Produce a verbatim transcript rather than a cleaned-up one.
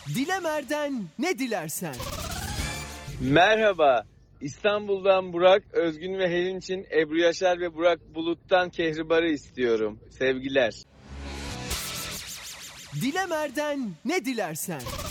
Dilemer'den ne dilersen. Merhaba, İstanbul'dan Burak, Özgün ve Helin için Ebru Yaşar ve Burak Bulut'tan Kehribar'ı istiyorum. Sevgiler. Dilemer'den ne dilersen.